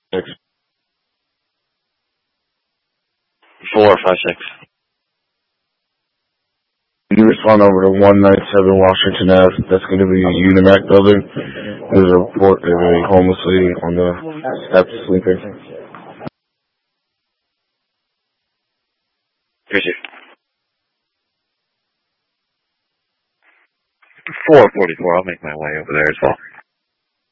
Six. 456. You respond over to 197 Washington Ave. That's going to be a Unimac building. There's a report of a homeless lady on the steps sleeping. Appreciate it. 444. I'll make my way over there as well.